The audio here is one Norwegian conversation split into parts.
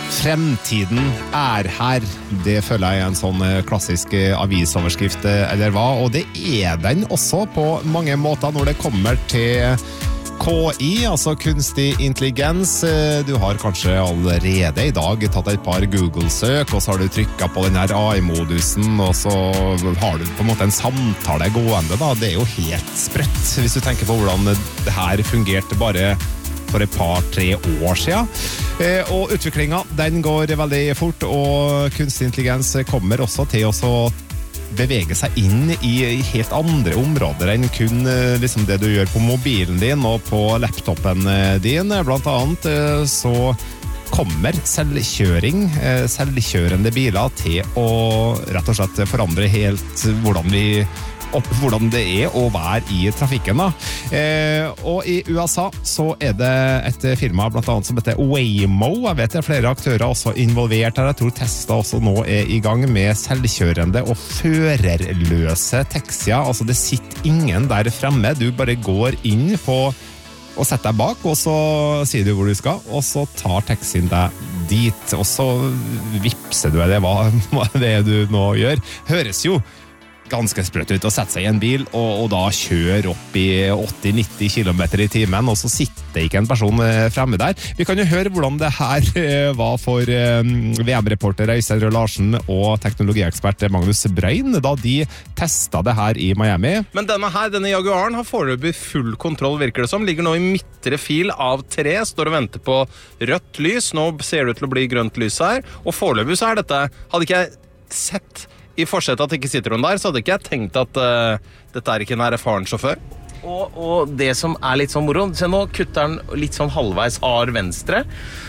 Fremtiden her. Det føler jeg en sånn klassisk avisoverskrift eller hva, og det den også på mange måter når det kommer til KI, altså kunstig intelligens. Du har kanskje allerede I dag tatt et par Google-søk, og så har du trykket på den her AI-modusen, og så har du på en måte en samtale gående da. Det jo helt sprøtt, hvis du tenker på hvordan det her fungerte bare for et par-tre år siden. Og utviklingen, den går veldig fort, og kunstig intelligens kommer også til å bevege seg inn I helt andre områder enn kun liksom det du gjør på mobilen din og på laptopen din. Blant annet så kommer selvkjørende biler til å rett og slett forandre helt hvordan det å være I trafikken da. Og I USA så det et firma blant annet som heter Waymo. Jeg vet det flere aktører også involvert her. Jeg tror Tesla også nå I gang med selvkjørende og førerløse taxier. Altså det sitter ingen der fremme. Du bare går inn på og setter deg bak, og så sier du hvor du skal, og så tar taxien deg dit, og så vipser du det hva det du nå gjør. Høres jo ganske sprøtt ut å sette seg I en bil og da kjøre opp I 80-90 kilometer I timen, og så sitter ikke en person fremme der. Vi kan jo høre hvordan det her var for VM-reporter Øystein Rød Larsen og teknologiekspert Magnus Brøyn da de testet det her I Miami. Men denne Jaguaren har foreløpig full kontroll, virker det som. Ligger nå I midtre fil av 3, står og venter på rødt lys. Nå ser det ut til å bli grønt lys her, og foreløpig så dette, hadde ikke jeg sett I forsetet at det ikke sitter noen der, så hadde ikke jeg tenkt at dette ikke en erfaren sjåfør. Og det som litt sånn moro, så nå kutter den litt sånn halvveis av venstre,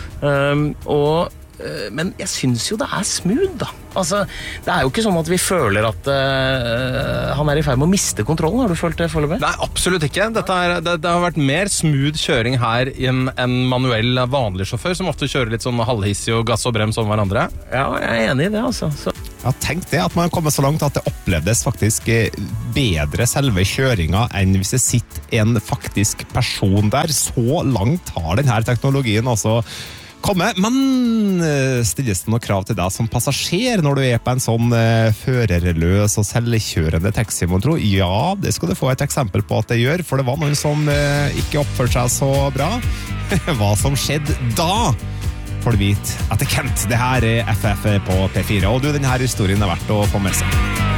men jeg synes jo det smooth da. Altså, det jo ikke sånn at vi føler at han I ferd med å miste kontrollen. Har du følt det foreløpig? Nei, absolutt ikke. Det har vært mer smooth kjøring her enn manuell vanlig sjåfør, som ofte kjører litt sånn halvhissig og gass og brems om hverandre. Ja, jeg enig I det, altså. Ja, tenk det, at man kommer så langt at det opplevdes faktisk bedre selve kjøringen enn hvis det sitter en faktisk person der. Så langt har denne teknologien altså kommet. Men stilles det noen krav til deg som passasjer når du på en sånn førerløs og selvkjørende taxi, mon tro? Ja, det skal du få et eksempel på at det gjør, for det var noen som ikke oppførte seg så bra. Hva som skjedde da? Får du vite etter Kent. Det her FF på P4, og denne historien verdt å få med seg.